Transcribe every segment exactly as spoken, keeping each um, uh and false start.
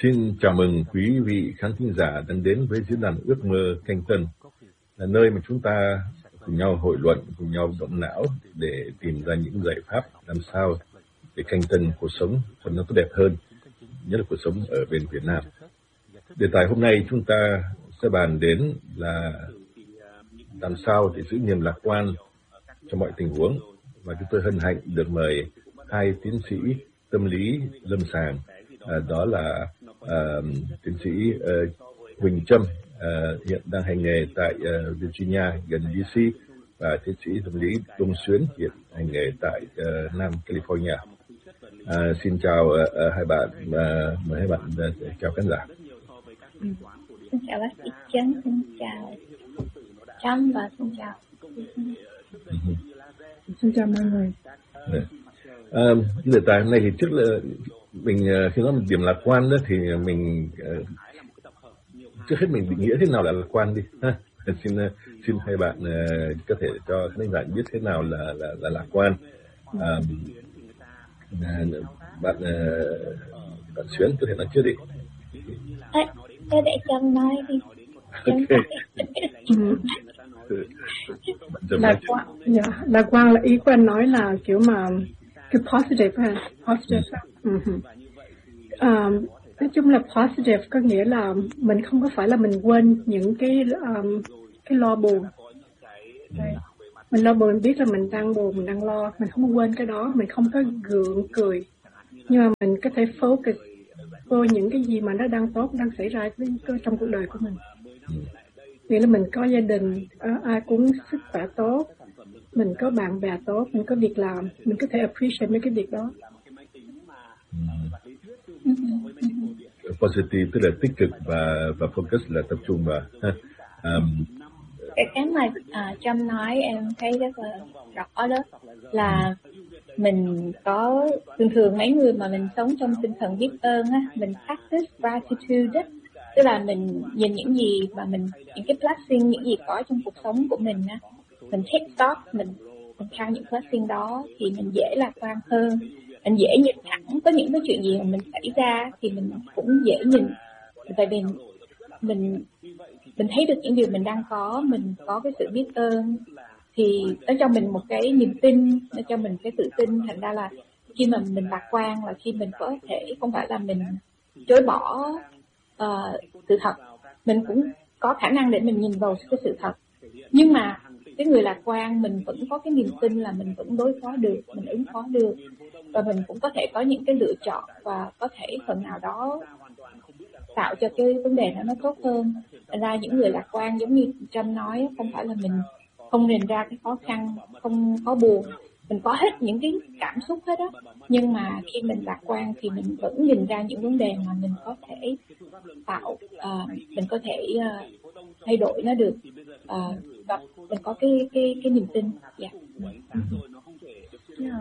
Xin chào mừng quý vị khán thính giả đang đến với diễn đàn Ước mơ Canh Tân, là nơi mà chúng ta cùng nhau hội luận, cùng nhau động não để tìm ra những giải pháp làm sao để canh tân cuộc sống cho nó tốt đẹp hơn, nhất là cuộc sống ở bên Việt Nam. Đề tài hôm nay chúng ta sẽ bàn đến là làm sao để giữ niềm lạc quan trong mọi tình huống, và chúng tôi hân hạnh được mời hai tiến sĩ tâm lý lâm sàng, à, đó là à, tiến sĩ uh, Huỳnh Trâm, uh, hiện đang hành nghề tại uh, Virginia gần đê xê, và tiến sĩ tâm lý Đông Xuyến hiện hành nghề tại uh, Nam California. À, xin chào uh, uh, hai bạn, uh, mời hai bạn uh, chào khán giả. Ừ. Xin chào bác sĩ Trấn, xin chào Trâm và xin chào. Uh-huh. Xin chào mọi người. Yeah. À, đề tài hôm nay thì trước là mình khi nói một điểm lạc quan đó thì mình uh, trước hết mình định nghĩa thế nào là lạc quan đi ha. xin xin hai bạn uh, có thể cho các bạn biết thế nào là là, là lạc quan. À, uh, bạn uh, bạn Xuyến có thể nói trước đi. À, thế để Trâm nói đi. Okay. Lạc quan, yeah. Lạc quan là ý của anh nói là kiểu mà cái positive ha, positive. Uh-huh. Um, nói chung là positive có nghĩa là mình không có phải là mình quên những cái um, cái lo buồn. Đây. Mình lo buồn, mình biết là mình đang buồn, mình đang lo, mình không có quên cái đó, mình không có gượng cười, nhưng mà mình có thể focus vô những cái gì mà nó đang tốt, đang xảy ra trong cuộc đời của mình. Nghĩa là mình có gia đình, ai cũng sức khỏe tốt, mình có bạn bè tốt, mình có việc làm, mình có thể appreciate mấy cái việc đó. Positive tức là tích cực, và và focus là tập trung vào. Um, cái cái mà à, Trâm nói em thấy rất là rõ đó là mình có thường thường mấy người mà mình sống trong tinh thần biết ơn á, mình practice gratitude á, tức là mình nhìn những gì mà mình những cái blessing, những gì có trong cuộc sống của mình á, mình take stock, mình mình count những blessing đó thì mình dễ lạc quan hơn, mình dễ nhìn thẳng. Có những cái chuyện gì mà mình xảy ra thì mình cũng dễ nhìn, tại vì mình mình thấy được những điều mình đang có, mình có cái sự biết ơn thì nó cho mình một cái niềm tin, nó cho mình cái tự tin. Thành ra là khi mà mình lạc quan là khi mình có thể không phải là mình chối bỏ uh, sự thật, mình cũng có khả năng để mình nhìn vào cái sự thật, nhưng mà cái người lạc quan mình vẫn có cái niềm tin là mình vẫn đối phó được, mình ứng phó được, và mình cũng có thể có những cái lựa chọn và có thể phần nào đó tạo cho cái vấn đề đó nó tốt hơn. Thành ra những người lạc quan giống như Trâm nói, không phải là mình không nhìn ra cái khó khăn, không có buồn, mình có hết những cái cảm xúc hết á, nhưng mà khi mình lạc quan thì mình vẫn nhìn ra những vấn đề mà mình có thể tạo, uh, mình có thể uh, thay đổi nó được, uh, và mình có cái cái cái niềm tin. Yeah. Yeah.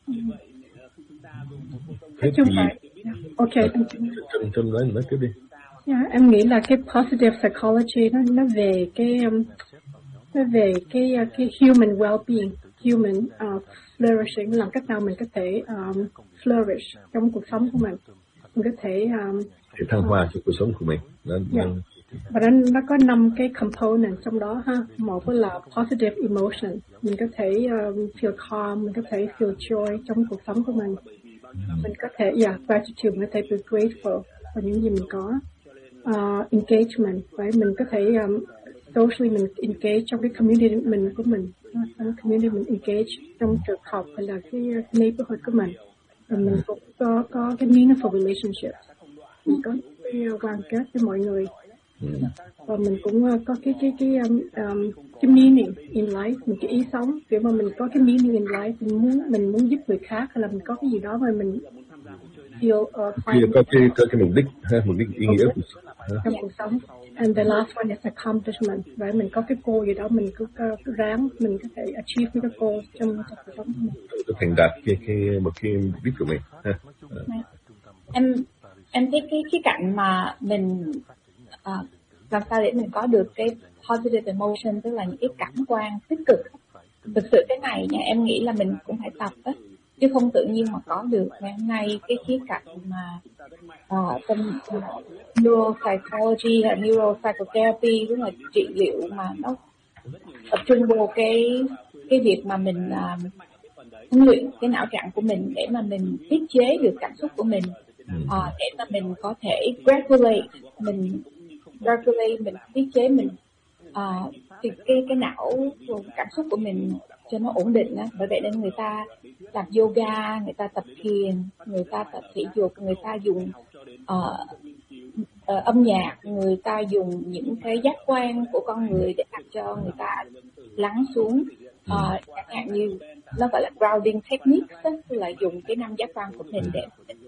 Nói chung là okay. Trâm Trâm nói nói tiếp đi. Yeah, em nghĩ là cái positive psychology nó nó về cái um, nó về cái cái human well-being, human uh, flourishing, làm cách nào mình có thể um, flourish trong cuộc sống của mình, mình có thể um, để thăng hoa uh, trong cuộc sống của mình. Nó, yeah. nó... Và nó nó có năm cái component trong đó ha. Một là positive emotion, mình có thể um, feel calm, mình có thể feel joy trong cuộc sống của mình. Mình có thể yeah, gratitude, mình có thể be grateful for những gì mình có. Uh, engagement, right? Mình có thể um, socially mình engage trong cái community mình của mình, trong community mình engage trong trường học hay là cái neighborhood của mình, và mình cũng có có cái meaningful relationship, mình có cái quan kết với mọi người, và mình cũng uh, có cái cái cái um, um, cái meaning in life, mình cái ý sống, kiểu mà mình có cái meaning in life, mình muốn mình muốn giúp người khác, hay là mình có cái gì đó mà mình feel uh, fine. Có cái có cái mục đích ha, mục đích ý nghĩa của trong cuộc sống. And the last one is accomplishment, right? Mình có cái goal gì đó, mình cứ, cứ ráng, mình có thể achieve cái goal trong, trong cuộc sống của mình. Thành đạt cái cái một cái mục đích của mình. Ha. Em em thấy cái cái cạnh mà mình uh, làm sao để mình có được cái positive emotion, tức là những cái cảm quan tích cực. Thực sự cái này nha, em nghĩ là mình cũng phải tập á. chứ không tự nhiên mà có được. Ngày hôm nay cái khía cạnh mà uh, tâm uh, neuropsychology hay neuropsychotherapy, tức là trị liệu mà nó tập trung vào cái cái việc mà mình uh, huấn luyện cái não trạng của mình để mà mình tiết chế được cảm xúc của mình, uh, để mà mình có thể regulate mình regulate mình tiết chế mình uh, thì cái cái não cảm xúc của mình cho nó ổn định đó. Bởi vậy nên người ta làm yoga, người ta tập thiền, người ta tập thể dục, người ta dùng uh, uh, âm nhạc, người ta dùng những cái giác quan của con người để làm cho người ta lắng xuống. Uh, chẳng hạn như nó gọi là grounding techniques đó, tức là dùng cái năm giác quan của mình để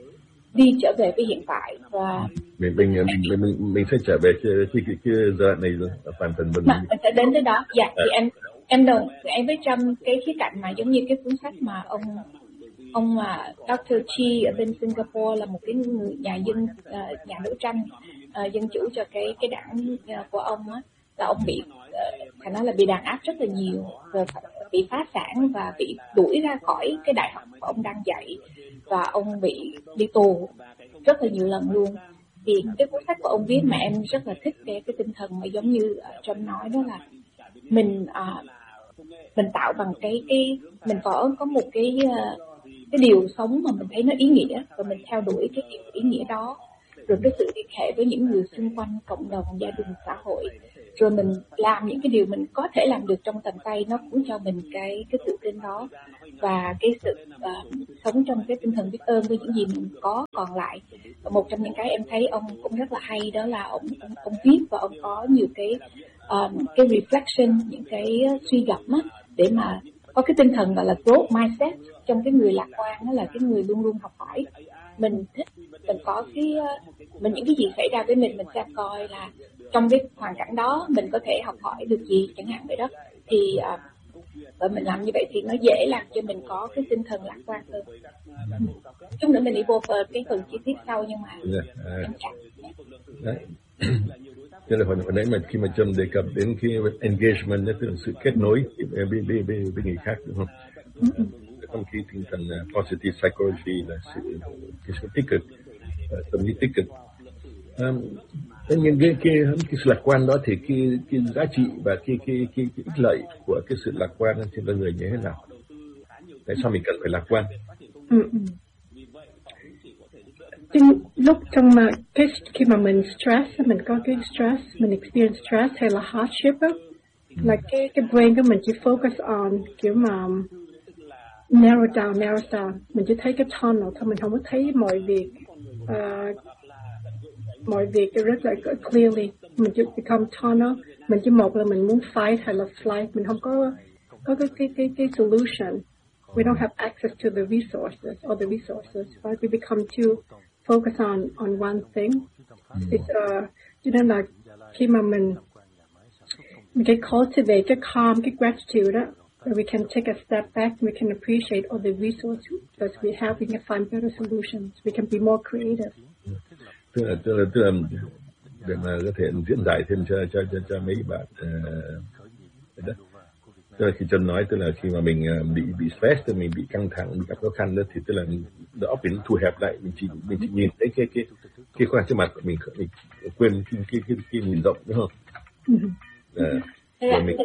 đi trở về với hiện tại. Và mình mình mình mình, mình sẽ trở về cái cái cái, cái giai đoạn này rồi, phần phần mình mình sẽ đến tới đó. Dạ, thì em em đồng em với Trâm cái khía cạnh mà giống như cái cuốn sách mà ông ông mà doctor Chi ở bên Singapore là một cái người nhà dân uh, nhà đấu tranh uh, dân chủ cho cái cái đảng uh, của ông á, là ông bị uh, phải nói là bị đàn áp rất là nhiều, rồi bị phá sản và bị đuổi ra khỏi cái đại học mà ông đang dạy, và ông bị đi tù rất là nhiều lần luôn. Thì cái cuốn sách của ông viết mà em rất là thích cái cái tinh thần mà giống như uh, Trâm nói, đó là mình uh, mình tạo bằng cái cái mình có có một cái uh, cái điều sống mà mình thấy nó ý nghĩa, và mình theo đuổi cái điều ý nghĩa đó, rồi cái sự liên hệ với những người xung quanh, cộng đồng, gia đình, xã hội, rồi mình làm những cái điều mình có thể làm được trong tầm tay, nó cũng cho mình cái cái tự tin đó và cái sự uh, sống trong cái tinh thần biết ơn với những gì mình có còn lại. Và một trong những cái em thấy ông cũng rất là hay đó là ông ông, ông viết và ông có nhiều cái um, cái reflection, những cái suy gẫm á, để mà có cái tinh thần gọi là growth mindset trong cái người lạc quan, đó là cái người luôn luôn học hỏi. Mình thích mình có cái mình những cái gì xảy ra với mình mình xem coi là trong cái hoàn cảnh đó mình có thể học hỏi được gì chẳng hạn vậy đó. Thì uh, và mình làm như vậy thì nó dễ làm cho mình có cái tinh thần lạc quan hơn. Chút nữa mình đi vô cái phần chi tiết sau, nhưng mà yeah, em chặt đấy. Thế là hồi nãy mà khi mà Trâm đề cập đến cái engagement, tức là sự kết nối với với với, với người khác, đúng không? Trong khi tinh thần uh, positive psychology là sự cái sự tích cực, uh, tâm lý tích cực. Um, nhưng cái, cái cái sự lạc quan đó thì cái cái giá trị và cái cái cái, cái ích lợi của cái sự lạc quan trên con người như thế nào? Tại sao mình cần phải lạc quan? Ừ. Trong lúc trong mà cái khi mà mình stress, mình có cái stress, mình experience stress hay là hardship á, là cái cái brain của mình chỉ focus on kiểu mà narrow down, narrow down, mình chỉ thấy cái tunnel thôi, mình không có thấy mọi việc uh, mọi việc rất là clearly. Mình chỉ become tunnel, mình chỉ một là mình muốn fight hay là flight, mình không có có cái cái cái cái solution. We don't have access to the resources or the resources, right? We become too focused on on one thing. It's uh, cho nên là khi mà mình mình cái cultivate cái calm, cái gratitude đó, we can take a step back, we can appreciate all the resources that we have, we can find better solutions, we can be more creative. Tức là tức là tức là để mà có thể diễn giải thêm cho cho cho cho mấy bạn uh, đó. Tức là khi Trâm nói, tức là khi mà mình bị bị stress, thì mình bị căng thẳng, bị gặp khó khăn đó, thì tức là đầu óc mình thu hẹp lại, mình chỉ mình chỉ nhìn thấy cái cái cái khoang trước mặt của mình, mình quên cái cái cái, cái nhìn rộng, đúng không? À, rồi mình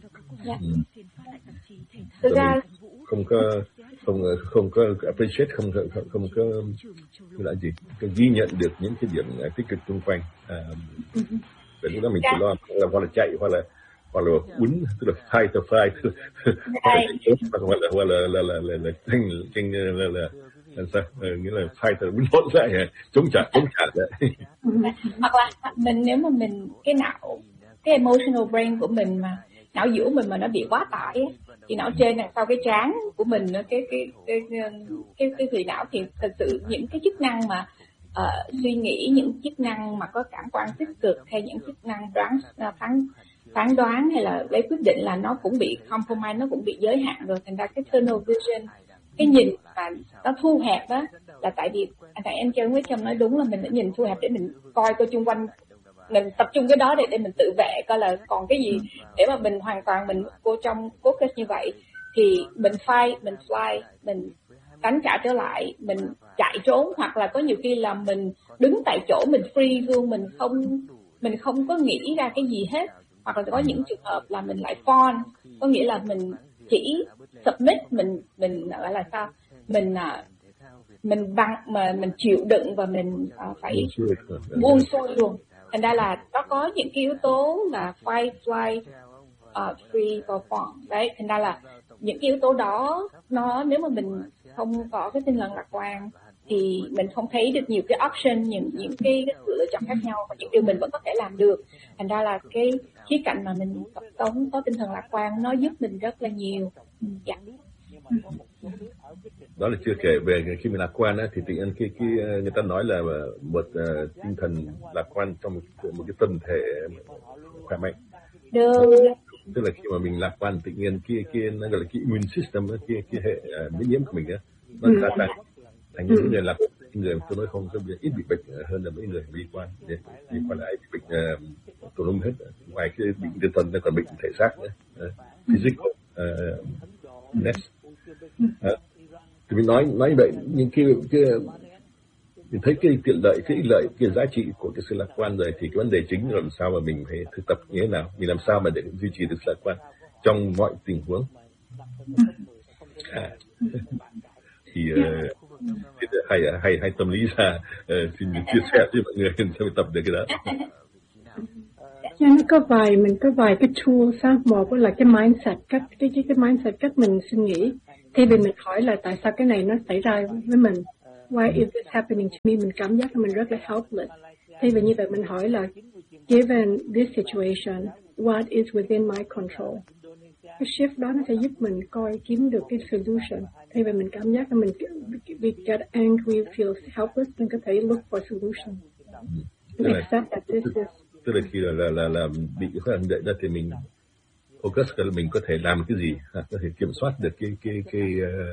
thực ra không có không không có appreciate, không không không có là gì, cái ghi nhận được những cái điểm tích cực xung quanh. À, và lúc đó mình chỉ lo là hoặc là chạy, hoặc là hoặc là uốn, tức là fight or fight, hoặc là hoặc là là là là là tranh tranh là là là sao, nghĩa là fight or uốn hỗn lại, chống trả chống trả đấy. Hoặc là mình nếu mà mình cái não cái emotional brain của mình mà não giữa mình mà nó bị quá tải ấy, thì não trên đằng sau cái trán của mình, cái cái cái cái cái thùy não, thì thật sự những cái chức năng mà uh, suy nghĩ, những chức năng mà có cảm quan tích cực hay những chức năng đoán phán phán đoán hay là lấy quyết định là nó cũng bị compromise, nó cũng bị giới hạn rồi. Thành ra cái tunnel vision, cái nhìn mà nó thu hẹp đó, là tại vì tại em chơi với Trâm nói đúng là mình đã nhìn thu hẹp để mình coi coi chung quanh, mình tập trung cái đó để để mình tự vệ coi là còn cái gì để mà mình hoàn toàn mình vô trong focus như vậy, thì mình fight, mình fly, mình đánh trả trở lại, mình chạy trốn, hoặc là có nhiều khi là mình đứng tại chỗ mình freeze luôn, mình không mình không có nghĩ ra cái gì hết, hoặc là có những trường hợp là mình lại fawn, có nghĩa là mình chỉ submit, mình mình gọi là sao, mình mình băng mà mình chịu đựng và mình uh, phải buông xuôi luôn. Thành ra là nó có những cái yếu tố là fight, flight, uh, free và fawn đấy. Thành ra là những cái yếu tố đó, nó nếu mà mình không có cái tinh thần lạc quan thì mình không thấy được nhiều cái option, những những cái, cái sự lựa chọn khác nhau và những điều mình vẫn có thể làm được. Thành ra là cái khía cạnh mà mình tập sống có tinh thần lạc quan nó giúp mình rất là nhiều. Dạ. Đó là chưa kể về khi mình lạc quan á, thì tự nhiên cái, cái người ta nói là một uh, tinh thần lạc quan trong một, một cái tâm thể khỏe mạnh. Được. Tức là khi mà mình lạc quan tự nhiên kia kia nó gọi là cái immune system đó, kia cái hệ uh, miễn nhiễm của mình á, nó gia tăng. Thành những người lạc những người tôi nói không có ít bị bệnh hơn là mấy người bi quan. Bi quan là ai bị bệnh uh, tùm lum hết, ngoài cái bệnh tinh thần nó còn bệnh thể xác nữa, uh, physical uh, ness. Uh, thì mình nói nói vậy, nhưng cái cái mình thấy cái tiện lợi, cái lợi, cái giá trị của cái sự lạc quan rồi, thì cái vấn đề chính là làm sao mà mình phải thực tập như thế nào, mình làm sao mà để duy trì được sự lạc quan trong mọi tình huống. À, thì uh, hay hay hay tâm lý ra uh, xin chia sẻ với mọi người làm sao tập được cái đó. Nó có vài mình có vài cái tool sao, một là cái mindset, cách cái cái cái mindset cách mình suy nghĩ. Thay vì mình hỏi là tại sao cái này nó xảy ra với mình, why is this happening to me, mình cảm giác là mình rất là helpless. Thay vì như vậy mình hỏi là given this situation, what is within my control. Cái shift đó nó sẽ giúp mình coi kiếm được cái solution. Thay vì mình cảm giác là mình we get angry, feel helpless, mình có thể look for solution. Tức là, accept that this is tức là khi là là là, là bị khó khăn vậy đó thì mình focus là mình có thể làm cái gì, có thể kiểm soát được cái cái cái